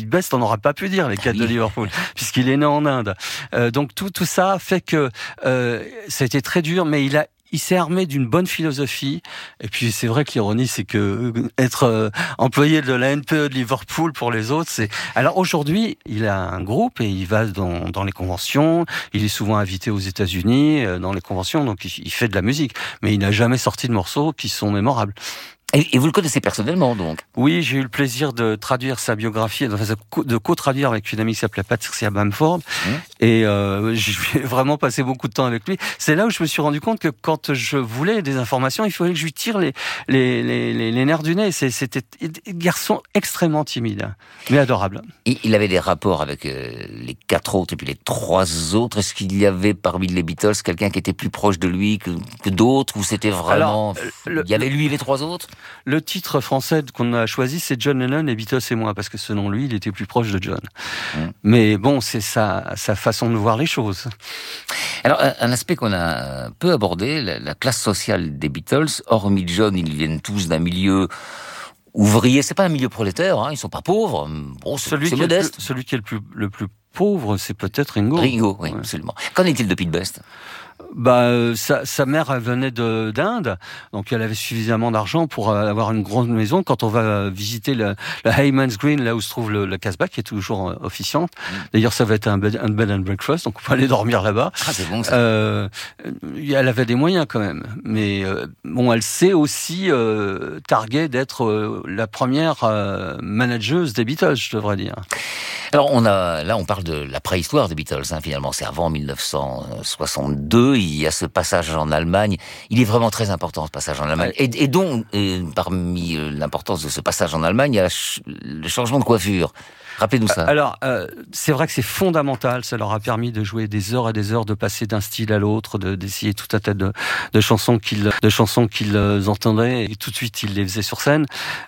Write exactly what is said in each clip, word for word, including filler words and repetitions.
David Best, on n'aura pas pu dire les quatre oui. de Liverpool, puisqu'il est né en Inde. Euh, donc tout tout ça fait que euh, ça a été très dur, mais il a il s'est armé d'une bonne philosophie. Et puis c'est vrai que l'ironie, c'est que être euh, employé de la N P E de Liverpool pour les autres, c'est. Alors aujourd'hui, il a un groupe et il va dans, dans les conventions. Il est souvent invité aux États-Unis euh, dans les conventions, donc il, il fait de la musique. Mais il n'a jamais sorti de morceaux qui sont mémorables. Et, et vous le connaissez personnellement, donc? Oui, j'ai eu le plaisir de traduire sa biographie, de co-traduire avec une amie qui s'appelait Patricia Bamford. Mmh. Et euh, j'ai vraiment passé beaucoup de temps avec lui. C'est là où je me suis rendu compte que quand je voulais des informations, il fallait que je lui tire les, les, les, les, les nerfs du nez. C'était un garçon extrêmement timide, mais adorable. Et il avait des rapports avec euh, les quatre autres et puis les trois autres. Est-ce qu'il y avait parmi les Beatles quelqu'un qui était plus proche de lui que, que d'autres, ou c'était vraiment... Alors, le, il y avait lui et les trois autres? Le titre français qu'on a choisi, c'est John Lennon et Beatles et moi, parce que selon lui, il était plus proche de John. Mmh. Mais bon, c'est sa, sa façon de voir les choses. Alors, un aspect qu'on a peu abordé, la, la classe sociale des Beatles, hormis John, ils viennent tous d'un milieu ouvrier. C'est pas un milieu prolétaire, hein, ils sont pas pauvres. Bon, c'est, celui c'est qui modeste. Plus, celui qui est le plus, le plus pauvre, c'est peut-être Ringo. Ringo, oui, ouais. Absolument. Qu'en est-il de Pete Best? Bah, euh, sa, sa mère, elle venait de, d'Inde, donc elle avait suffisamment d'argent pour euh, avoir une grande maison. Quand on va visiter le, le Hayman's Green, là où se trouve le, le Casbah, qui est toujours euh, officiante. Mmh. D'ailleurs, ça va être un bed, un bed and breakfast, donc on peut aller dormir là-bas. Ah, c'est bon ça. Euh, elle avait des moyens quand même, mais euh, bon, elle s'est aussi euh, targuée d'être euh, la première euh, manageuse des Beatles, je devrais dire. Alors, on a, là, on parle de la préhistoire des Beatles, hein, finalement. C'est avant dix-neuf cent soixante-deux. Il y a ce passage en Allemagne. Il est vraiment très important, ce passage en Allemagne. Ouais. Et, et donc, et parmi l'importance de ce passage en Allemagne, il y a le changement de coiffure. Rappelez-nous ça. Alors, euh, c'est vrai que c'est fondamental. Ça leur a permis de jouer des heures et des heures, de passer d'un style à l'autre, de, d'essayer tout un tas de, de chansons qu'ils, de chansons qu'ils entendaient, et tout de suite ils les faisaient sur scène.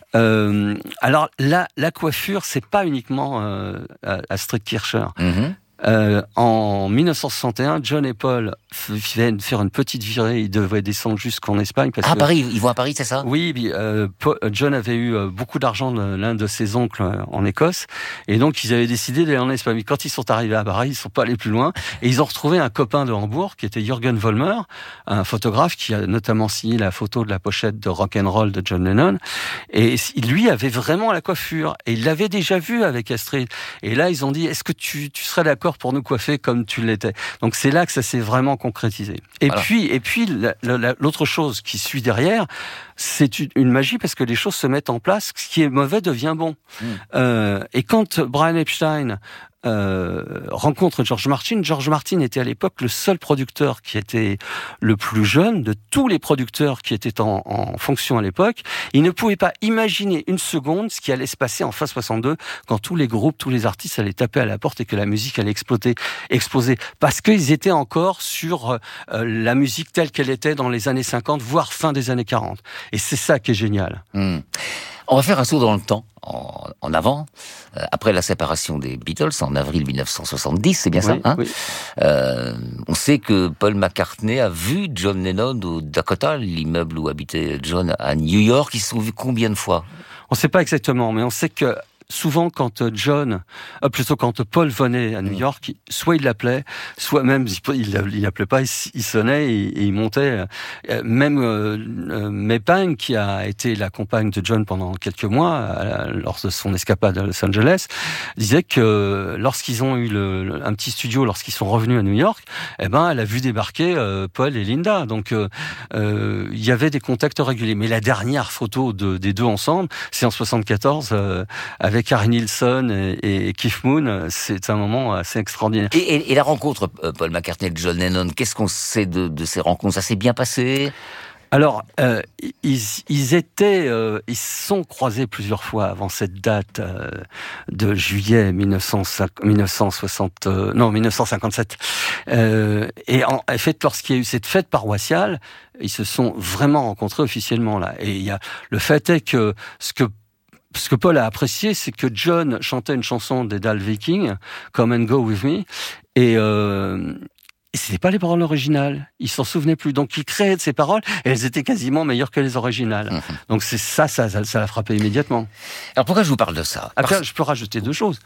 Euh, alors, la, la coiffure, c'est pas uniquement euh, Astrid Kircher. Mm-hmm. Euh, en dix-neuf cent soixante et un, John et Paul viennent faire une petite virée. Ils devaient descendre jusqu'en Espagne. Parce ah, que, Paris, ils vont à Paris, c'est ça? Oui, euh, Paul, John avait eu beaucoup d'argent de l'un de ses oncles en Écosse, et donc ils avaient décidé d'aller en Espagne. Mais quand ils sont arrivés à Paris, ils sont pas allés plus loin, et ils ont retrouvé un copain de Hambourg qui était Jürgen Vollmer, un photographe qui a notamment signé la photo de la pochette de Rock'n'Roll de John Lennon, et lui avait vraiment la coiffure, et il l'avait déjà vu avec Astrid. Et là, ils ont dit, est-ce que tu, tu serais d'accord pour nous coiffer comme tu l'étais? Donc c'est là que ça s'est vraiment concrétisé. Et voilà. puis, et puis la, la, l'autre chose qui suit derrière, c'est une magie parce que les choses se mettent en place. Ce qui est mauvais devient bon. Mmh. Euh, et quand Brian Epstein Euh, rencontre George Martin. George Martin était à l'époque le seul producteur qui était le plus jeune de tous les producteurs qui étaient en, en fonction à l'époque. Il ne pouvait pas imaginer une seconde ce qui allait se passer en fin soixante-deux quand tous les groupes, tous les artistes allaient taper à la porte et que la musique allait exploser, exploser parce qu'ils étaient encore sur euh, la musique telle qu'elle était dans les années cinquante, voire fin des années quarante. Et c'est ça qui est génial. Mmh. On va faire un saut dans le temps, en, en avant, euh, après la séparation des Beatles, en avril dix-neuf cent soixante-dix, c'est bien oui, ça hein oui. euh, On sait que Paul McCartney a vu John Lennon au Dakota, l'immeuble où habitait John à New York. Ils se sont vus combien de fois? On ne sait pas exactement, mais on sait que souvent, quand John, euh, plutôt quand Paul venait à New York, soit il l'appelait, soit même il il l'appelait pas, il, il sonnait et, et il montait. Euh, même euh, euh, May Pang, qui a été la compagne de John pendant quelques mois à, lors de son escapade à Los Angeles, disait que lorsqu'ils ont eu le, le, un petit studio, lorsqu'ils sont revenus à New York, eh ben, elle a vu débarquer euh, Paul et Linda. Donc, euh, euh, il y avait des contacts réguliers. Mais la dernière photo de, des deux ensemble, c'est en soixante-quatorze euh, avec Avec Harry Nilsson et, et Keith Moon, c'est un moment assez extraordinaire. Et, et, et la rencontre euh, Paul McCartney et John Lennon, qu'est-ce qu'on sait de, de ces rencontres? Ça s'est bien passé? Alors, euh, ils, ils étaient, euh, ils se sont croisés plusieurs fois avant cette date euh, de juillet mille neuf cent soixante, euh, non mille neuf cent cinquante-sept. Euh, et en, en fait, lorsqu'il y a eu cette fête paroissiale, ils se sont vraiment rencontrés officiellement là. Et il y a le fait est que ce que Ce que Paul a apprécié, c'est que John chantait une chanson des Dal Viking, Come and Go With Me, et euh, c'était pas les paroles originales. Il s'en souvenait plus. Donc, il créait de ces paroles et elles étaient quasiment meilleures que les originales. Mmh. Donc, c'est ça, ça, ça, ça l'a frappé immédiatement. Alors, pourquoi je vous parle de ça? Après, Parce... je peux rajouter deux choses.